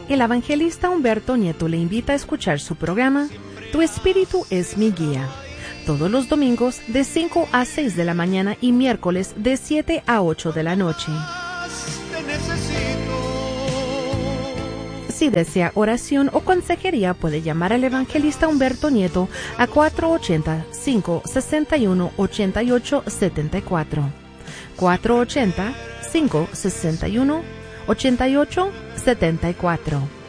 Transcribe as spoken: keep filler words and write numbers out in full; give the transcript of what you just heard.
El evangelista Humberto Nieto le invita a escuchar su programa Tu Espíritu es mi guía, todos los domingos de cinco a seis de la mañana y miércoles de siete a ocho de la noche. Si desea oración o consejería, puede llamar al evangelista Humberto Nieto a cuatro ocho cero, cinco seis uno, ocho ocho siete cuatro. cuatro ocho cero, cinco seis uno, ocho ocho siete cuatro.